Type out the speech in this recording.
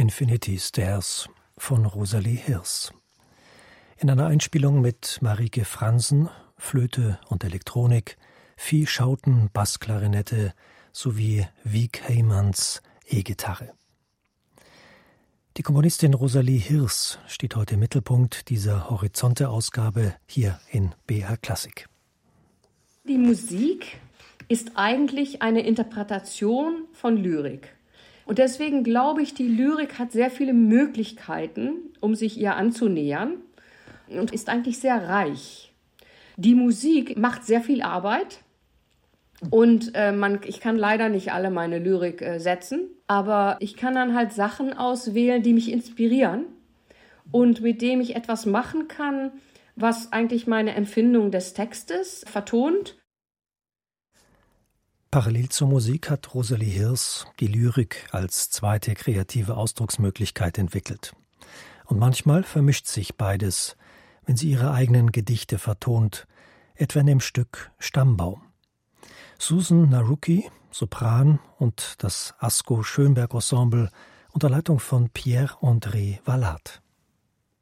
Infinity Stairs von Rosalie Hirst. In einer Einspielung mit Marieke Fransen, Flöte und Elektronik, Viehschauten, Bassklarinette sowie Wiek Heymanns E-Gitarre. Die Komponistin Rosalie Hirst steht heute im Mittelpunkt dieser Horizonte-Ausgabe hier in BR Klassik. Die Musik ist eigentlich eine Interpretation von Lyrik. Und deswegen glaube ich, die Lyrik hat sehr viele Möglichkeiten, um sich ihr anzunähern und ist eigentlich sehr reich. Die Musik macht sehr viel Arbeit und ich kann leider nicht alle meine Lyrik setzen, aber ich kann dann halt Sachen auswählen, die mich inspirieren und mit dem ich etwas machen kann, was eigentlich meine Empfindung des Textes vertont. Parallel zur Musik hat Rosalie Hirst die Lyrik als zweite kreative Ausdrucksmöglichkeit entwickelt. Und manchmal vermischt sich beides, wenn sie ihre eigenen Gedichte vertont, etwa in dem Stück Stammbaum. Susan Naruki, Sopran, und das Asko Schönberg Ensemble unter Leitung von Pierre-André Vallat.